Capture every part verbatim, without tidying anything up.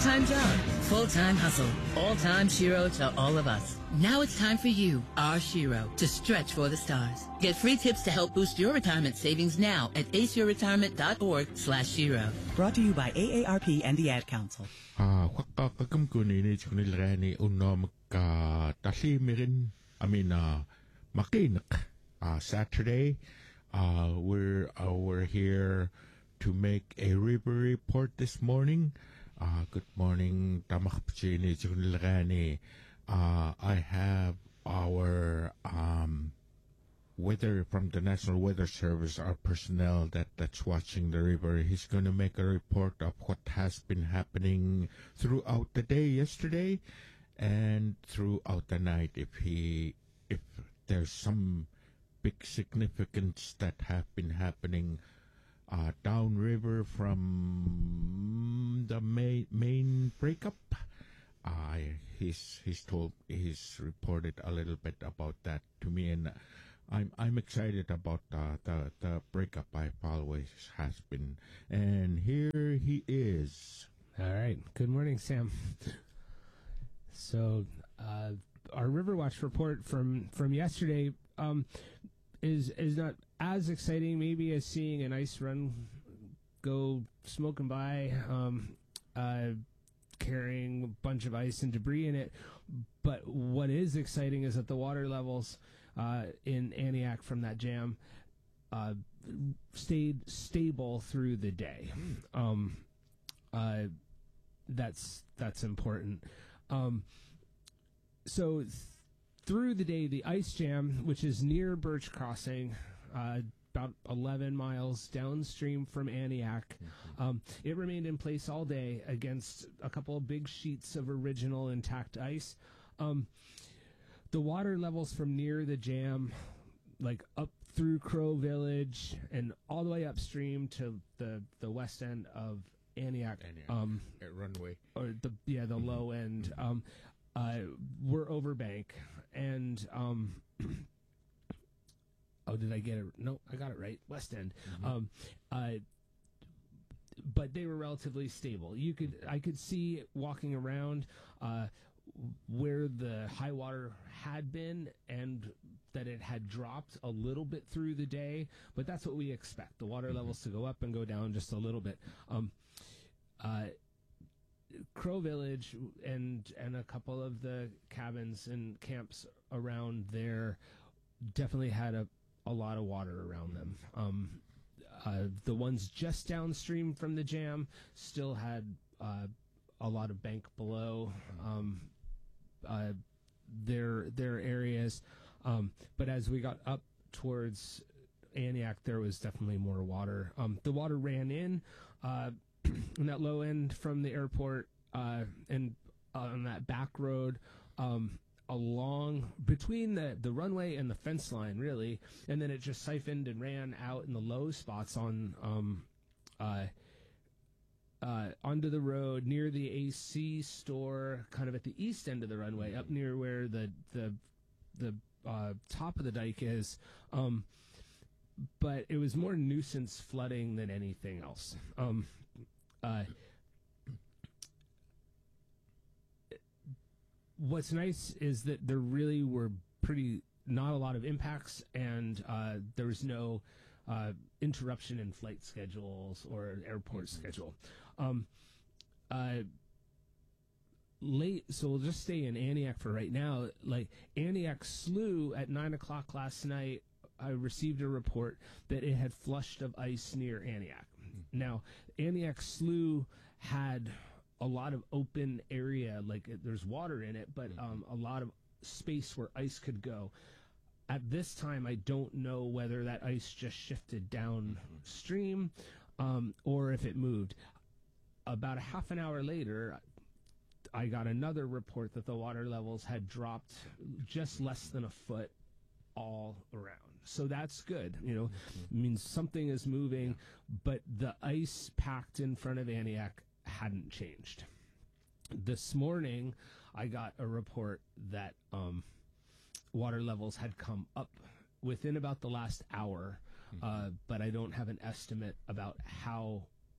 part-time job, full-time hustle, all-time Shiro to all of us. Now it's time for you, our Shiro, to stretch for the stars. Get free tips to help boost your retirement savings now at aceyourretirement.org slash Shiro. Brought to you by A A R P and the Ad Council. Ah, waka kakam kuni ni chkunilrani uno maka tali mirin. I mean, uh, makinak. Uh, Saturday, uh, we're uh, we're here to make a river report this morning. Uh, good morning, tamakpchini chkunilrani. Uh, I have our um. weather from the National Weather Service, our personnel that, that's watching the river. He's going to make a report of what has been happening throughout the day yesterday and throughout the night. If he, if there's some big significance that have been happening uh, downriver from the main, main breakup. Uh, he's he's told he's reported a little bit about that to me, and I'm I'm excited about uh, the the breakup. I always has been, and here he is. All right. Good morning, Sam. So uh, our Riverwatch report from from yesterday um, is is not as exciting, maybe, as seeing an ice run go smoking by, um, uh, carrying a bunch of ice and debris in it. But what is exciting is that the water levels uh, in Aniak from that jam uh, stayed stable through the day. Um, uh, that's that's important. Um, so th- through the day, the ice jam, which is near Birch Crossing, uh, about eleven miles downstream from Aniak, mm-hmm. um, it remained in place all day against a couple of big sheets of original intact ice. Um, the water levels from near the jam, like up through Crow Village and all the way upstream to the, the west end of Aniak, Aniak. Um, At runway, or the yeah the mm-hmm. low end, um, uh, we're over bank, and um, oh, did I get it? No, I got it right. West end. Mm-hmm. Um, uh, but they were relatively stable. You could I could see walking around uh, where the high water had been and that it had dropped a little bit through the day, but that's what we expect. The water mm-hmm. levels to go up and go down just a little bit. Um, uh, Crow Village and and a couple of the cabins and camps around there definitely had a, a lot of water around them. Um, uh, the ones just downstream from the jam still had uh, a lot of bank below um, uh, their their areas, um, but as we got up towards Aniak, there was definitely more water. Um, the water ran in. Uh, in that low end from the airport uh, and uh, on that back road um, along between the, the runway and the fence line, really, and then it just siphoned and ran out in the low spots on um, uh, uh, onto the road near the A C store, kind of at the east end of the runway, up near where the the the uh, top of the dike is. Um, but it was more nuisance flooding than anything else. Um, Uh, what's nice is that there really were pretty not a lot of impacts, and uh, there was no uh, interruption in flight schedules or airport mm-hmm. schedule. Um, uh, late, so we'll just stay in Aniak for right now. Like Aniak Slough at nine o'clock last night, I received a report that it had flushed of ice near Aniak. Now, Aniak Slough had a lot of open area, like it, there's water in it, but um, a lot of space where ice could go. At this time, I don't know whether that ice just shifted downstream um, or if it moved. About a half an hour later, I got another report that the water levels had dropped just less than a foot all around. So that's good. You know, mm-hmm. it means something is moving, yeah. but the ice packed in front of Aniak hadn't changed. This morning, I got a report that um, water levels had come up within about the last hour, mm-hmm. uh, but I don't have an estimate about how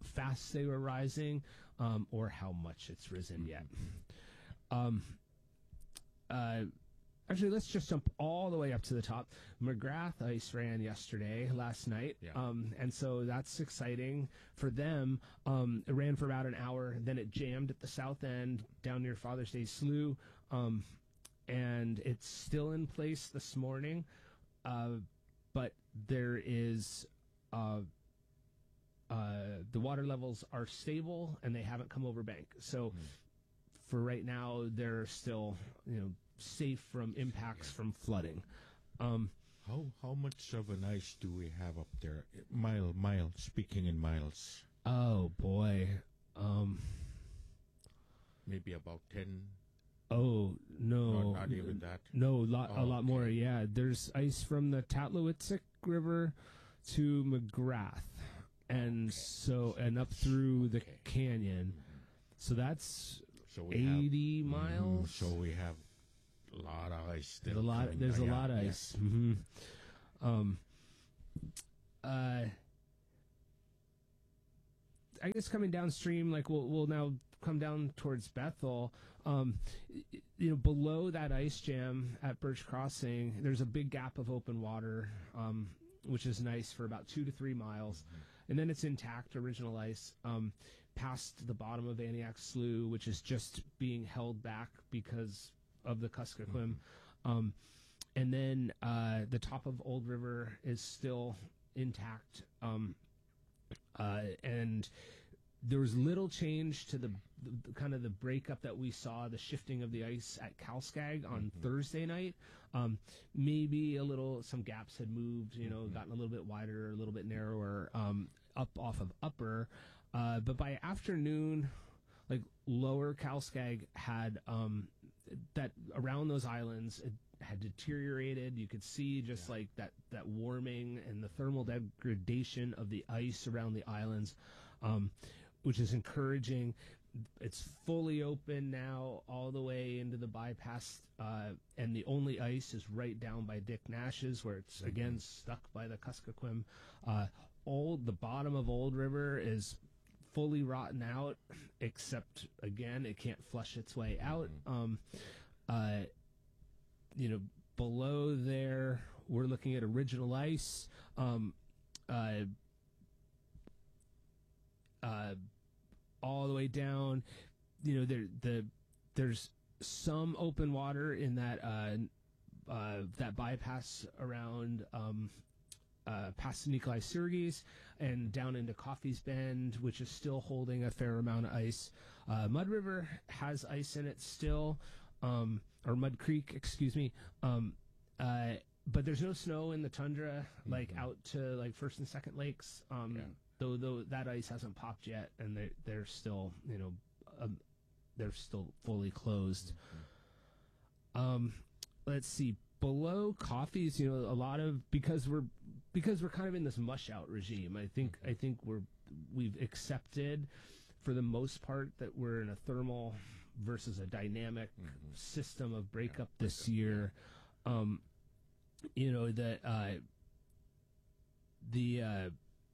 fast they were rising, um, or how much it's risen yet. Um, uh, actually, let's just jump all the way up to the top. McGrath ice ran yesterday, last night, Yeah. um, and so that's exciting for them. Um, it ran for about an hour, then it jammed at the south end down near Father's Day Slough, um, and it's still in place this morning, uh, but there is... Uh, Uh, the water levels are stable and they haven't come over bank. So for right now, they're still, you know, safe from impacts from flooding. Um, How how much of an ice do we have up there? Mile, mile. Speaking in miles, oh boy. Um, maybe about ten. oh no, Not, not even that. no, lot, Oh, a lot okay. more. Yeah, there's ice from the Tatlowitzek River to McGrath, and Okay. so and up through the Okay. canyon. So that's So we have eighty Mhm, miles. So we have a lot of ice. There's Still a lot. coming. There's a Yeah, lot of yeah. ice. hmm Um. Uh. I guess coming downstream, like we'll we'll now come down towards Bethel. Um, y- you know, below that ice jam at Birch Crossing, there's a big gap of open water, um, which is nice for about two to three miles, and then it's intact, original ice. Um, past the bottom of Antioch Slough, which is just being held back because of the Kuskokwim. Um, and then uh, the top of Old River is still intact. Um, uh, and there was little change to the, the, the kind of the breakup that we saw, the shifting of the ice at Kalskag on Thursday night. Um, maybe a little, some gaps had moved, you know, gotten a little bit wider, a little bit narrower, um, up off of Upper. Uh, but by afternoon, like lower Kalskag had um, that around those islands it had deteriorated. You could see just like that that warming and the thermal degradation of the ice around the islands, um, which is encouraging. It's fully open now all the way into the bypass, uh, and the only ice is right down by Dick Nash's, where it's again stuck by the Kuskokwim. Uh, old the bottom of Old River is fully rotten out, except again it can't flush its way out. Um, uh, you know, below there we're looking at original ice. Um, uh, uh, all the way down, you know, there the there's some open water in that uh, uh, that bypass around um, uh, past Nikolai Sergey's and down into Coffee's Bend, which is still holding a fair amount of ice. Uh, Mud River has ice in it still, um, or Mud Creek, excuse me. Um, uh, but there's no snow in the tundra, like Mhm. out to like First and Second Lakes. Um, Yeah. Though, though that ice hasn't popped yet, and they they're still, you know, um, they're still fully closed. Um, let's see. Below Coffees, you know, a lot of because we're because we're kind of in this mush out regime. I think I think we're we've accepted for the most part that we're in a thermal versus a dynamic system of breakup this year. Um, you know that uh, the uh,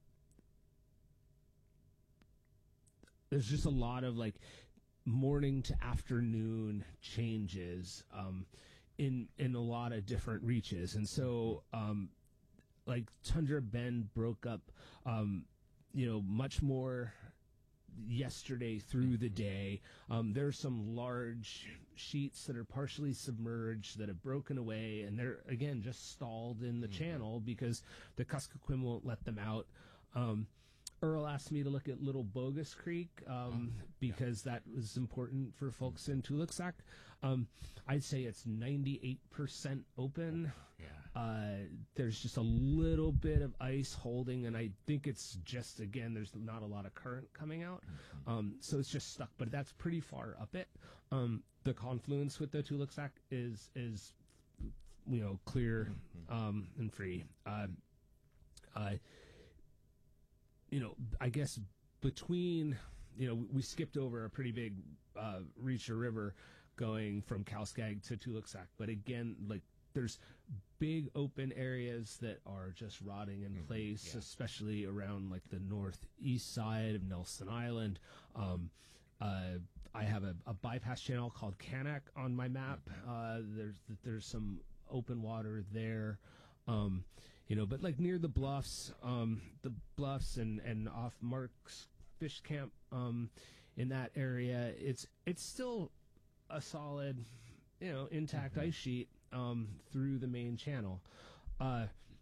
there's just a lot of like morning to afternoon changes um, in in a lot of different reaches, and so um, like Tundra Bend broke up, um, you know, much more yesterday through the day. Um, there's some large sheets that are partially submerged that have broken away, and they're again just stalled in the channel because the Kuskokwim won't let them out. Um, Earl asked me to look at Little Bogus Creek um, because that was important for folks in Tuluksak. Um, I'd say it's ninety-eight percent open. Yeah. Uh, there's just a little bit of ice holding, and I think it's just, again, there's not a lot of current coming out. Um, so it's just stuck, but that's pretty far up it. Um, the confluence with the Tuluksak is, is you know, clear um, and free. Uh, uh, you know, I guess between, you know, we skipped over a pretty big uh, Reacher River going from Kalskag to Tuluksak. But again, like there's big open areas that are just rotting in place, yeah. especially around like the northeast side of Nelson Island. Um, uh, I have a, a bypass channel called Canak on my map. Uh, there's there's some open water there. Um, you know, but like near the bluffs, um, the bluffs and, and off Mark's Fish Camp, um, in that area, it's it's still a solid, you know, intact Mm-hmm. ice sheet um, through the main channel. Uh,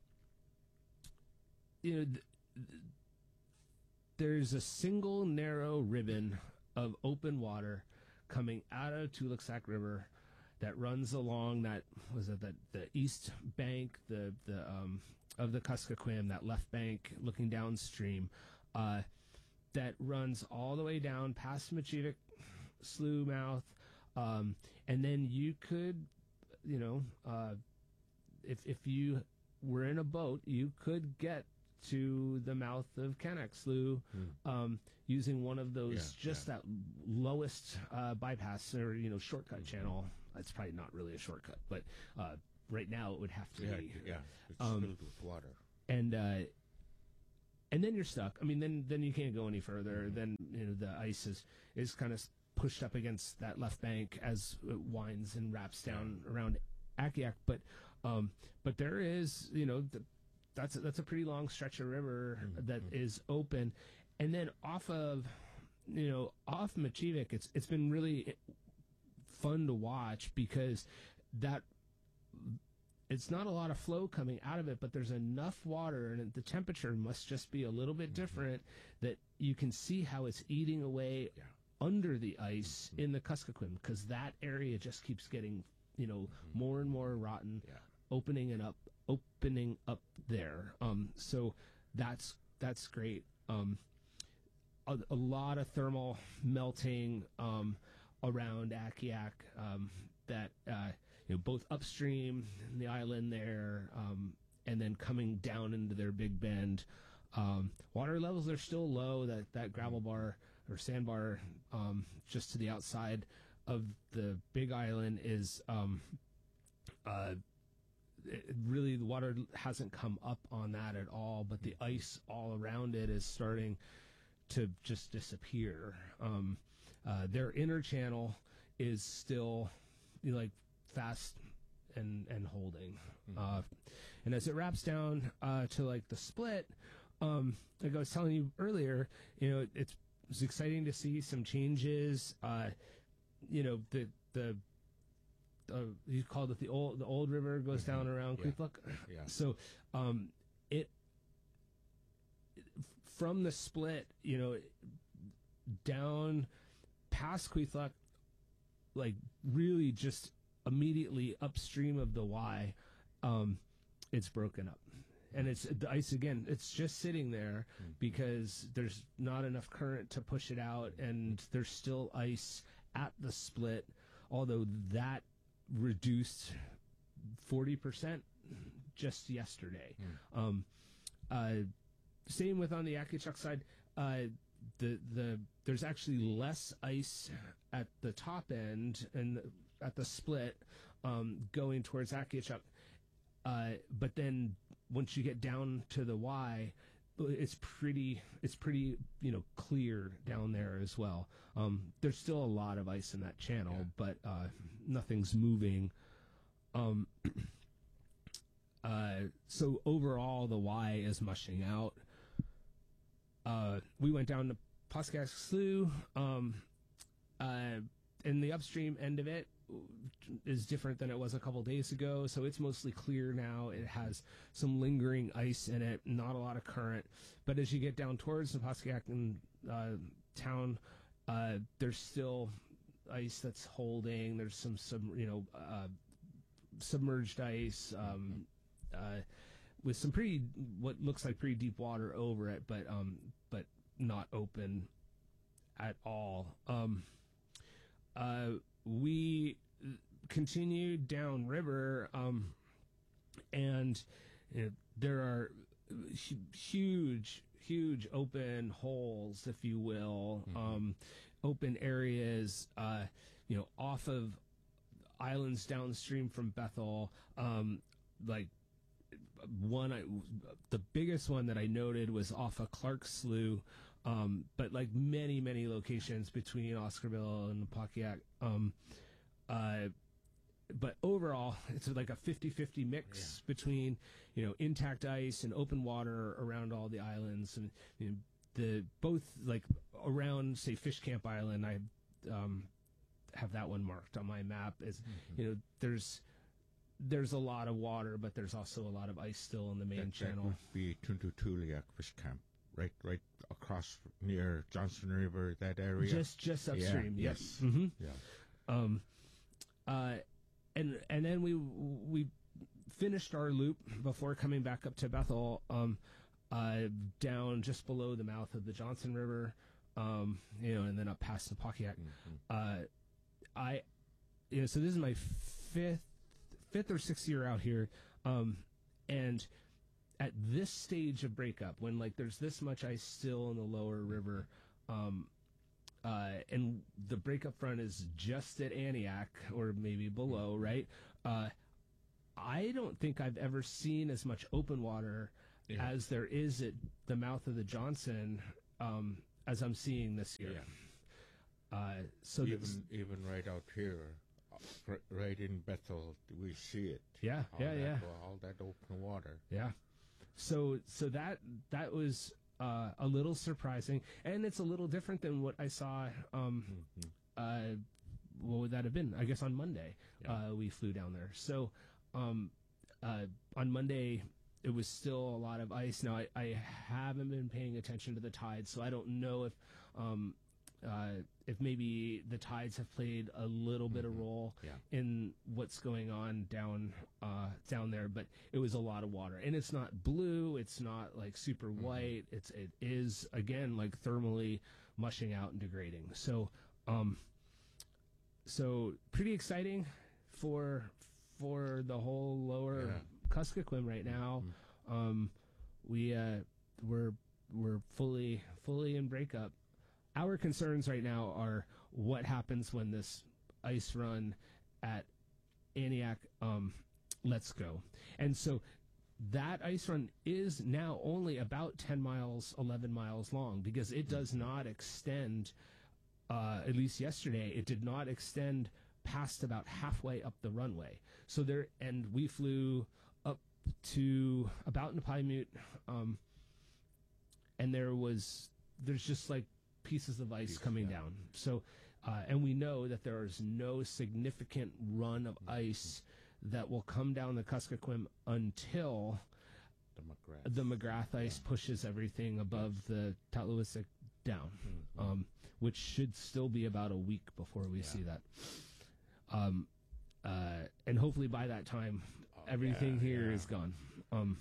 you know, th- th- there's a single narrow ribbon of open water coming out of Tulaksak River that runs along that was it that the east bank the the um, of the Kuskokwim, that left bank looking downstream, uh, that runs all the way down past Machivik Slough mouth, um, and then you could, you know, uh, if if you were in a boat, you could get to the mouth of Canak Slough Hmm. um, using one of those, Yeah, just yeah. that lowest uh, bypass or, you know, shortcut channel. It's probably not really a shortcut, but uh, right now it would have to Yeah, be. yeah. It's Um, filled with water. And uh, and then you're stuck. I mean, then then you can't go any further. Then, you know, the ice is is kind of pushed up against that left bank as it winds and wraps down around Akiak. But um, but there is, you know, the, that's a, that's a pretty long stretch of river that is open, and then off of, you know, off Machivik, it's it's been really fun to watch because that it's not a lot of flow coming out of it, but there's enough water and the temperature must just be a little bit different that you can see how it's eating away Yeah. under the ice in the Kuskokwim, because that area just keeps getting, you know, more and more rotten, Yeah. opening and up, opening up there. Um, so that's that's great. Um, a, a lot of thermal melting um, around Akiak. Um, that uh, you know, both upstream in the island there, um, and then coming down into their big bend. Um, water levels are still low. That that gravel bar or sandbar um, just to the outside of the big island is um, uh, it, really the water hasn't come up on that at all, but the ice all around it is starting to just disappear. Um, uh, their inner channel is still, you know, like fast and and holding, uh, and as it wraps down uh, to like the split, um, like I was telling you earlier, you know, it's it's exciting to see some changes. Uh, you know, the the uh, you called it the old the old river goes down around Yeah. Queepluk. Yeah. So um, it from the split, you know, down past Queepluk, like really just immediately upstream of the Y, um, it's broken up. And it's the ice again, it's just sitting there because there's not enough current to push it out, and there's still ice at the split, although that reduced forty percent just yesterday. Um, uh, same with on the Akichuk side, uh, the the there's actually less ice at the top end and at the split um, going towards Akichuk. Uh, but then once you get down to the Y, it's pretty it's pretty you know clear down there as well. Um, there's still a lot of ice in that channel, Yeah. but uh, nothing's moving. Um, uh, so overall, the Y is mushing out. Uh, we went down to Poskask Slough, um, uh, and the upstream end of it is different than it was a couple days ago, so it's mostly clear now. It has some lingering ice in it, not a lot of current. But as you get down towards the Poskask uh, town, uh, there's still ice that's holding. There's some, some you know, uh, submerged ice um, uh, with some pretty, what looks like pretty deep water over it, but um, but not open at all. Um, uh, we continued downriver, um, and you know, there are hu- huge, huge open holes, if you will, um, open areas, uh, you know, off of islands downstream from Bethel, um, like one, I, the biggest one that I noted was off of Clark Slough, um, but like many, many locations between Oscarville and Napakiak. Um, uh, but overall, it's like a fifty-fifty mix yeah. between, you know, intact ice and open water around all the islands. And you know, the both like around, say, Fish Camp Island, I um, have that one marked on my map. Is mm-hmm. you know, there's there's a lot of water, but there's also a lot of ice still in the main that, channel. That would be Tuntutuliak Fish Camp, right, right across near Johnson River, that area. Just just upstream. Yeah, yes. yes. Mm-hmm. Yeah. Um. Uh. And and then we we finished our loop before coming back up to Bethel, um, uh, down just below the mouth of the Johnson River, um, you know, and then up past Napakiak. Mm-hmm. Uh, I, you know, so this is my fifth fifth or sixth year out here, um, and at this stage of breakup, when like there's this much ice still in the lower river, um, Uh, and the breakup front is just at Antioch or maybe below, right? Uh, I don't think I've ever seen as much open water yeah. as there is at the mouth of the Johnson um, as I'm seeing this year. Yeah. Uh, so even even right out here, right in Bethel, we see it. Yeah, all yeah, that, yeah. All that open water. Yeah. So so that that was. Uh, a little surprising, and it's a little different than what I saw. Um, mm-hmm. uh, what would that have been? I guess on Monday yeah. uh, we flew down there. So um, uh, on Monday it was still a lot of ice. Now I, I haven't been paying attention to the tides, so I don't know if um, uh, if maybe the tides have played a little mm-hmm. bit of role yeah. in what's going on down uh, down there. But it was a lot of water, and it's not blue. It's not like super mm-hmm. white. It's it is again like thermally mushing out and degrading. So, um, so pretty exciting for for the whole lower yeah. Kuskokwim right now. Mm-hmm. Um, we uh, we're we're fully fully in breakup. Our concerns right now are what happens when this ice run at Antioch um, lets go. And so that ice run is now only about ten miles, eleven miles long, because it does not extend, uh, at least yesterday, it did not extend past about halfway up the runway. So there, and we flew up to about Napaimute, um, and there was, there's just like, pieces of ice coming yeah. down. So, uh, and we know that there is no significant run of ice that will come down the Kuskokwim until the McGrath, the McGrath ice yeah. pushes everything above yes. the Tatluisik down, mm-hmm. um, which should still be about a week before we yeah. see that. Um, uh, and hopefully by that time, oh, everything yeah, here yeah. is gone. Um,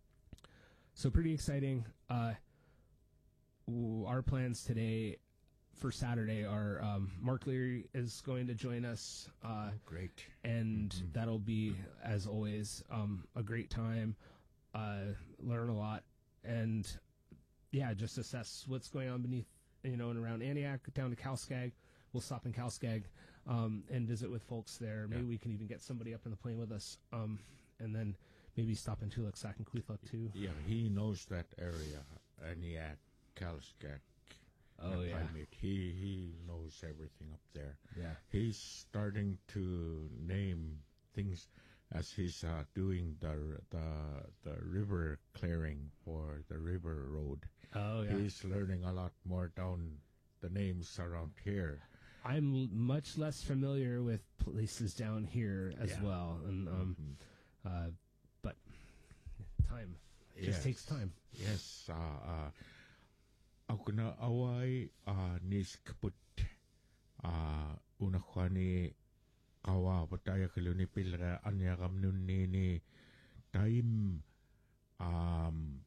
so pretty exciting. Uh, Our plans today for Saturday are um, Mark Leary is going to join us. Uh, oh, great. And mm-hmm. that'll be, as always, um, a great time. Uh, learn a lot. And, yeah, just assess what's going on beneath, you know, and around Antioch, down to Kalskag. We'll stop in Kalskag um, and visit with folks there. Maybe yeah. we can even get somebody up in the plane with us. Um, and then maybe stop in Tulaksak and Queethla, too. Yeah, he knows that area. Antioch. Kalskak. Oh yeah, he he knows everything up there. Yeah, he's starting to name things as he's uh, doing the the the river clearing for the river road. Oh yeah, he's learning a lot more down the names around here. I'm much less familiar with places down here as yeah. well, and um, mm-hmm. uh, but time it just yes. takes time. Yes. Uh, uh, Ako na away uh, nis kaput uh, una kwani kawa pataya kaluni pilra anya kamnun ni time um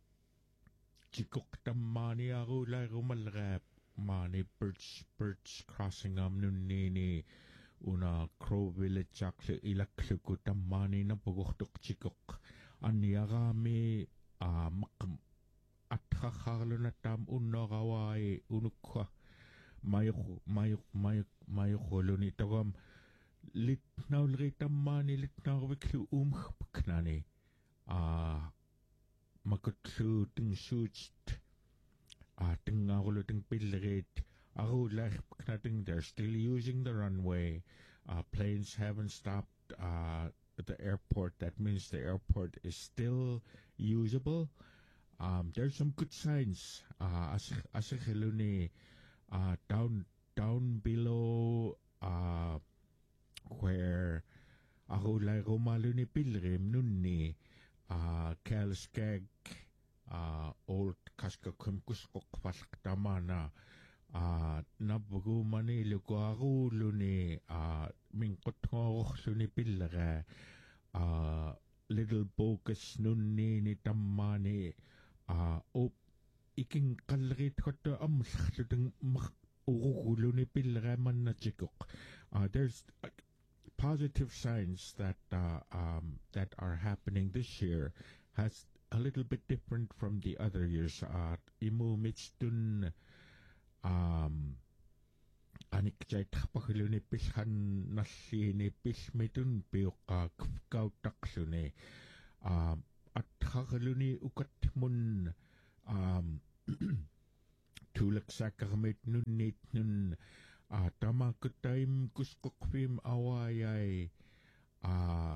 chikok tamani ako la rumalrap mani birch birch crossing amnun ni una Crow Village chakle ilakle ko tamani na pagoktok chikok anya kami uh, makam at kakalo na tam uno kawai unukwa mayok mayok mayok mayok holo ni tagam litnaulri tammaani litnaarviklu uumkhpaknani a makutlu tingsuut a tingaarlu tingpillerit aruullaarpaknating they're still using the runway. Uh, planes haven't stopped uh, at the airport. That means the airport is still usable. Um, there's some good signs. Uh, Asakheluni, uh, down down below uh, where Ahulai Romaluni Pilgrim Nunni, uh, Kalskag, uh, Old Kaskakum Kuskok Falktamana, uh, Nabugu Mani Luguaru Luni, uh, Minkotro Luni Pilgrim, uh, Little Bogus Nunni Nitamani. Uh, op iking kalrit koto amsluting uruguluni pilraman na chikok. Uh, there's uh, positive signs that uh, um, that are happening this year. Has a little bit different from the other years. Uh, imu mitstun um anik jay tapakiluni pishan nasini pismitun piuka kautaksuni. Um, at hakaluni ukat mun um tulak sakarmit nun nit nun uh, tama kutaim kuskokfim awayay uh,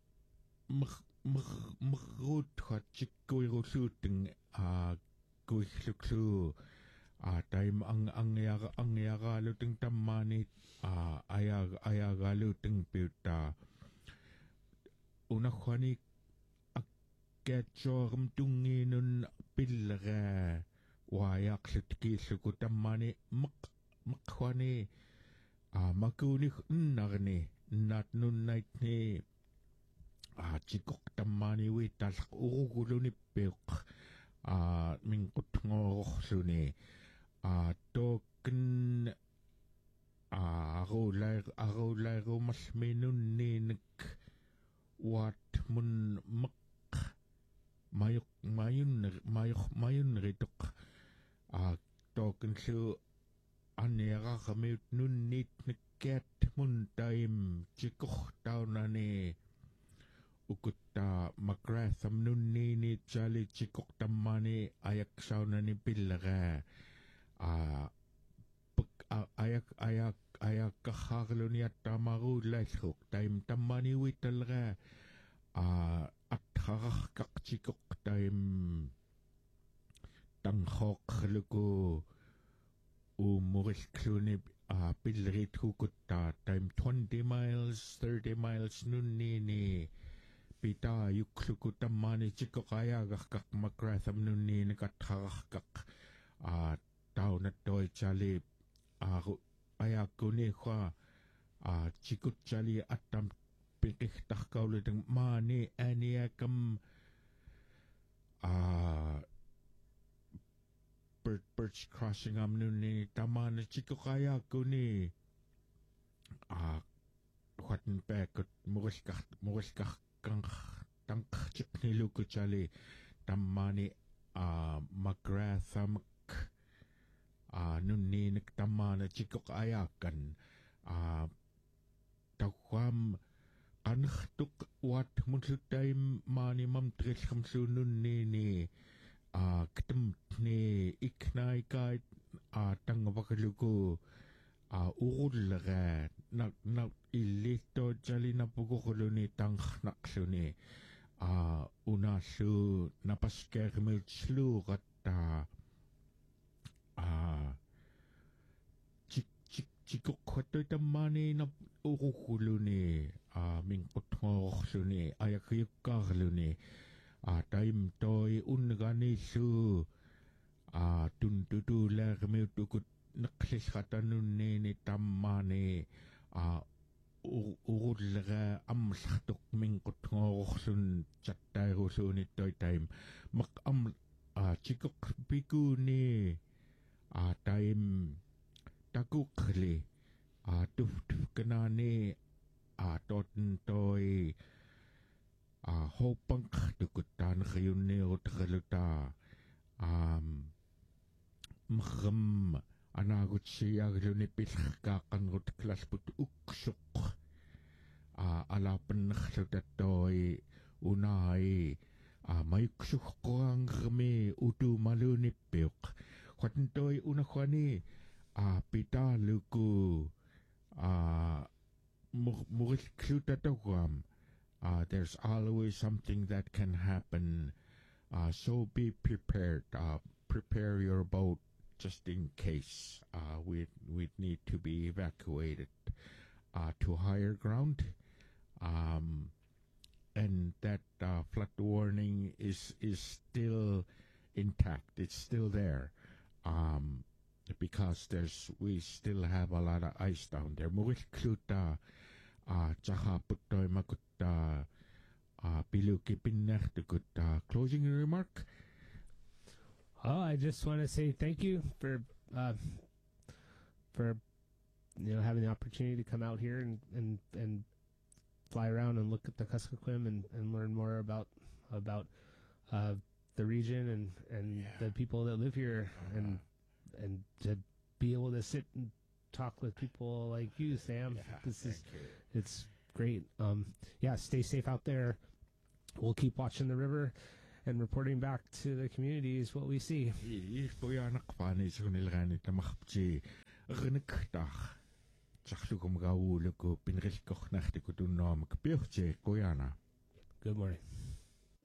magrut hat chikkuirusuting uh, kuisluksu uh, taim ang ang yaga ang yaga luting tamanit uh, ayag ayaga luting piuta unakhani Ketchorm tunginun pilra wayak sitkisu tamani mak makhwani a makuni narni nat nun night ni a chikok tamani wi tal uruguluni peuk a min kutngor suni a token a rolai a rolai ro mas menun ni nek wat mun mak Mayuk mayun mayuk mayun rituk a token su anera kamit nun nit niket mun taim chikoh taunani ukutta magratham nun ni ni chali chikok tamani ayak saunani pillaga a ayak ayak ayak kaharluni at tamaru laisuk taim tamani witalga a at harach kakchikok taim tanghok luku u muris kluni a pilrit hukutta taim twenty miles thirty miles nunni ni pita yukluku tamani chikok ayagak kak makratham nunni ni kat harach kak a tau na toy chali a ayakuni kwa a chikut chali atam pikih tahkauliting mani aniakam uh bird birch crossing am nuni tamana chiko kaya kuni uh kwatin pekot muriskah muriskah kang tang chikni luku chali tamani uh magrathamak uh nuni nik tamana chiko kaya kan uh takwam anchtuk wat munsutaim mani mam tres khamsunun ni ni a ktem ni iknai kai a tangwakaluku a urulga na na ilito jali na pugokoluni tang naksuni a unasu napasker milchlu gata a chik chik chikok khotoy tamani na urukuluni a min kutngorluni ayakuyukkarluni a taim toy ungani su a tuntutulermiutukut naqlisratanunni ni tammani a urullera amsartuk min kutngorlun chattairusuni toy taim mak am a chikok pikuni a taim takukli a tuf tuf kanani a toten toy a hopang tukutan khayunni utgaluta um mkham anagut siyagluni pilhkakan rut klasput uksuk a alapan nakhlutatoy unai a mayksuhqoang me utu malunippiuq khatantoy una khwani a pitaluku a mugilklutatawam. Uh, there's always something that can happen, uh, so be prepared. Uh, prepare your boat just in case uh, we we need to be evacuated uh, to higher ground, um, and that uh, flood warning is is still intact. It's still there, um, because there's we still have a lot of ice down there. Mugilkluta uh, tsaka putoy makut uh, uh, piluki pinnertukut uh, closing remark. Oh, I just want to say thank you for uh, for you know having the opportunity to come out here and, and, and fly around and look at the Kuskokwim and, and learn more about about uh, the region and, and Yeah. the people that live here Uh-huh. and and to be able to sit and talk with people like you, Sam. Yeah, this is thank you. it's great. Um, yeah, stay safe out there. We'll keep watching the river and reporting back to the communities what we see. Is boyanak pani sunilgani tamakpchi gniktach tsaklukum gauluku pinrilkoch nachtiku tunnom kpioche koyana. Good morning.